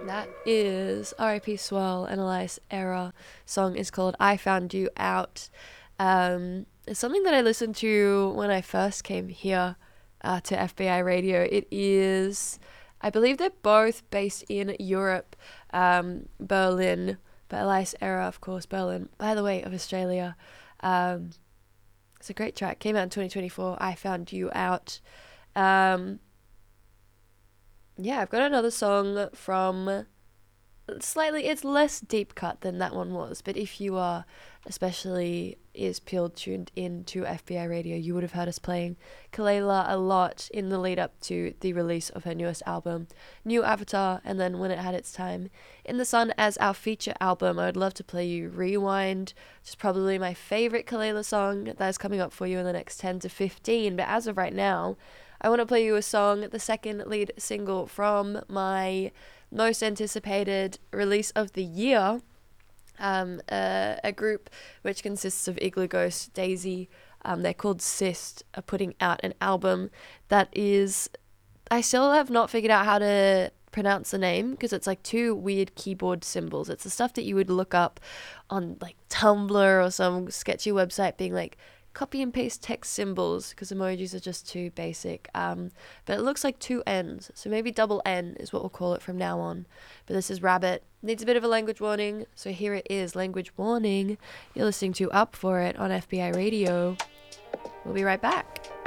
That is R.I.P. Swell and Elias Era. Song is called I Found You Out. It's something that I listened to when I first came here to FBI Radio. It is, I believe they're both based in Europe, Berlin, but Elias Era, of course, Berlin, by the way, of Australia. It's a great track. Came out in 2024. I Found You Out. Yeah, I've got another song from it's less deep cut than that one was, but if you are especially ears peeled tuned in to FBI Radio, you would have heard us playing Kelela a lot in the lead up to the release of her newest album, New Avatar, and then when it had its time in the sun as our feature album. I would love to play you Rewind, which is probably my favorite Kelela song that is coming up for you in the next 10 to 15, but as of right now, I want to play you a song, the second lead single from my most anticipated release of the year, a group which consists of Igloo Ghost, Daisy. They're called Cyst, are putting out an album that is, I still have not figured out how to pronounce the name because it's like two weird keyboard symbols. It's the stuff that you would look up on like Tumblr or some sketchy website being like, copy and paste text symbols because emojis are just too basic. But it looks like two N's, so maybe double N is what we'll call it from now on. But this is Rabbit. Needs a bit of a language warning, so here it is, language warning. You're listening to Up For It on FBI Radio. We'll be right back.